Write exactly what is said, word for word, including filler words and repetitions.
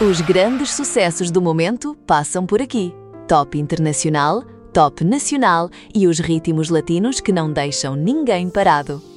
Os grandes sucessos do momento passam por aqui. Top internacional, top nacional e os ritmos latinos que não deixam ninguém parado.